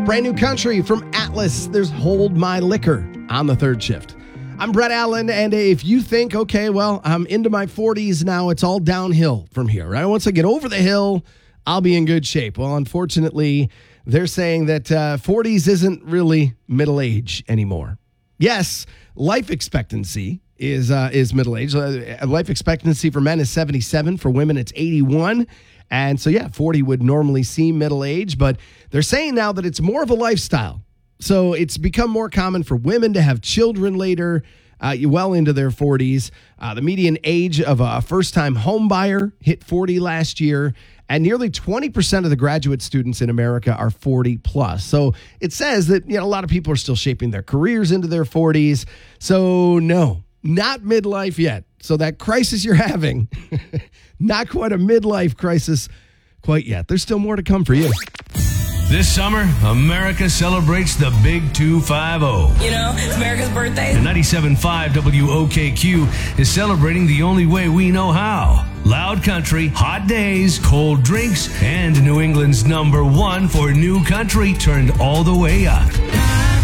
Brand new country from Atlas. There's Hold My Liquor on the third shift. I'm Brett Allen, and if you think, okay, well, I'm into my 40s now, it's all downhill from here, right? Once I get over the hill, I'll be in good shape. Well, unfortunately, they're saying that 40s isn't really middle age anymore. Yes, life expectancy is middle age. Life expectancy for men is 77. For women, it's 81. And so, 40 would normally seem middle age, but they're saying now that it's more of a lifestyle. So it's become more common for women to have children later, well into their 40s. The median age of a first-time home buyer hit 40 last year, and nearly 20% of the graduate students in America are 40 plus. So it says that a lot of people are still shaping their careers into their 40s. So no, not midlife yet. So that crisis you're having, not quite a midlife crisis quite yet. There's still more to come for you. This summer, America celebrates the Big 250. It's America's birthday. And 97.5 WOKQ is celebrating the only way we know how. Loud country, hot days, cold drinks, and New England's #1 for new country turned all the way up.